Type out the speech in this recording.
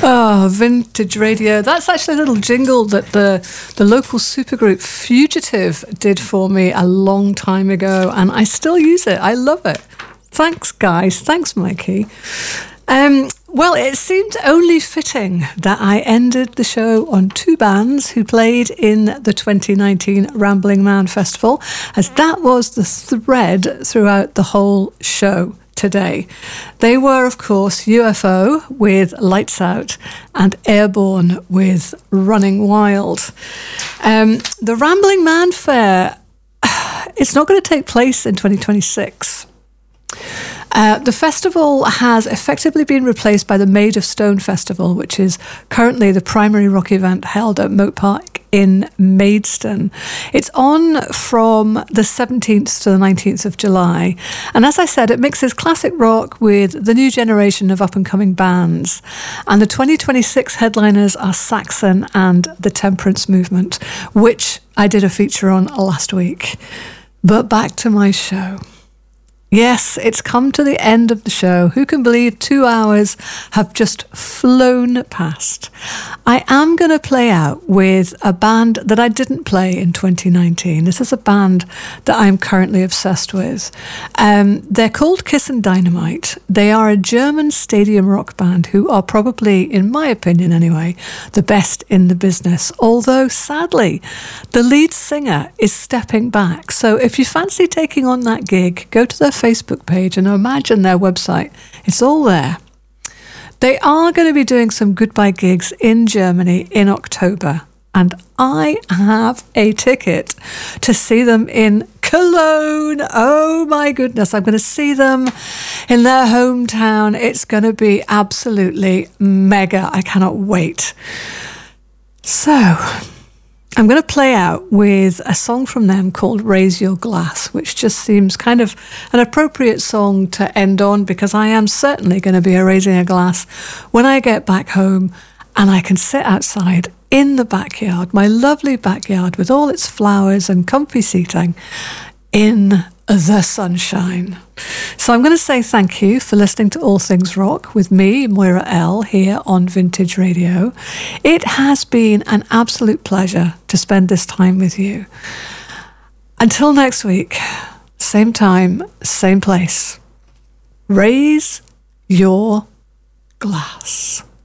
Oh, vintage radio. That's actually a little jingle that the local supergroup Fugitive did for me a long time ago, and I still use it. I love it. Thanks, guys. Thanks, Mikey. Well, it seemed only fitting that I ended the show on two bands who played in the 2019 Rambling Man Festival, as that was the thread throughout the whole show today. They were, of course, UFO with Lights Out and Airborne with Running Wild. The Rambling Man Fair, it's not going to take place in 2026. The festival has effectively been replaced by the Made of Stone Festival, which is currently the primary rock event held at Moat Park in Maidstone. It's on from the 17th to the 19th of July. And as I said, it mixes classic rock with the new generation of up-and-coming bands. And the 2026 headliners are Saxon and the Temperance Movement, which I did a feature on last week. But back to my show. Yes, it's come to the end of the show. Who can believe 2 hours have just flown past? I am going to play out with a band that I didn't play in 2019. This is a band that I'm currently obsessed with. They're called Kiss and Dynamite. They are a German stadium rock band who are probably, in my opinion anyway, the best in the business. Although, sadly, the lead singer is stepping back. So if you fancy taking on that gig, go to their Facebook page and imagine their website. It's all there. They are going to be doing some goodbye gigs in Germany in October, and I have a ticket to see them in Cologne. Oh my goodness, I'm going to see them in their hometown. It's going to be absolutely mega. I cannot wait. So I'm going to play out with a song from them called Raise Your Glass, which just seems kind of an appropriate song to end on, because I am certainly going to be raising a glass when I get back home and I can sit outside in the backyard, my lovely backyard with all its flowers and comfy seating in the sunshine. So I'm going to say thank you for listening to All Things Rock with me, Moira L, here on Vintage Radio. It has been an absolute pleasure to spend this time with you. Until next week, same time, same place. Raise your glass.